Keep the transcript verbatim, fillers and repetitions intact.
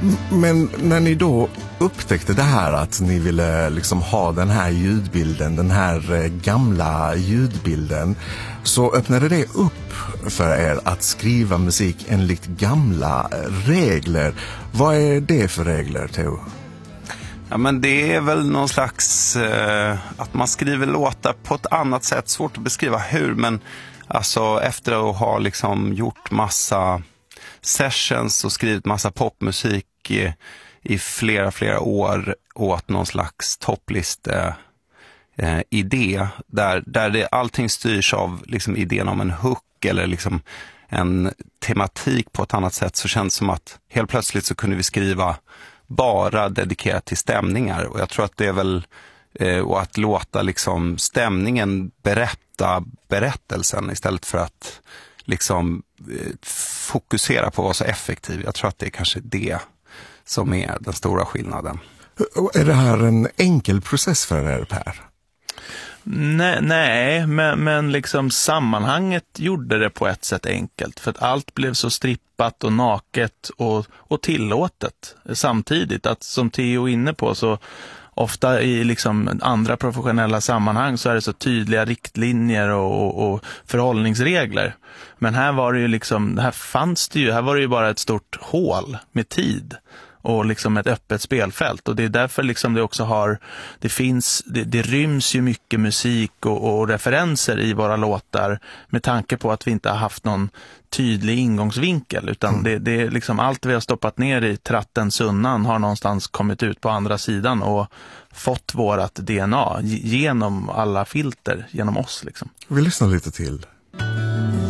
Men när ni då upptäckte det här att ni ville liksom ha den här ljudbilden, den här gamla ljudbilden, så öppnade det upp för er att skriva musik enligt gamla regler. Vad är det för regler, Theo? Ja, men det är väl någon slags eh, att man skriver låtar på ett annat sätt. Svårt att beskriva hur, men alltså efter att ha liksom gjort massa sessions och skrivit massa popmusik i, i flera, flera år åt någon slags toppliste eh, idé där, där det, allting styrs av liksom idén om en hook eller liksom en tematik på ett annat sätt, så känns det som att helt plötsligt så kunde vi skriva bara dedikerat till stämningar. Och jag tror att det är väl eh, och att låta liksom stämningen berätta berättelsen istället för att liksom eh, fokusera på att vara så effektiv. Jag tror att det är kanske det som är den stora skillnaden. Är det här en enkel process för er, Per? Nej, nej men, men liksom sammanhanget gjorde det på ett sätt enkelt. För att allt blev så strippat och naket och, och tillåtet samtidigt. Att som Theo är inne på, så ofta i liksom andra professionella sammanhang så är det så tydliga riktlinjer och, och, och förhållningsregler. Men här var det ju liksom, här fanns det ju, här var det ju bara ett stort hål med tid och liksom ett öppet spelfält, och det är därför liksom det också har, det finns, det, det ryms ju mycket musik och, och referenser i våra låtar med tanke på att vi inte har haft någon tydlig ingångsvinkel, utan mm. det, det är liksom allt vi har stoppat ner i tratten sunnan har någonstans kommit ut på andra sidan och fått vårat D N A genom alla filter, genom oss liksom. Vi lyssnar lite till.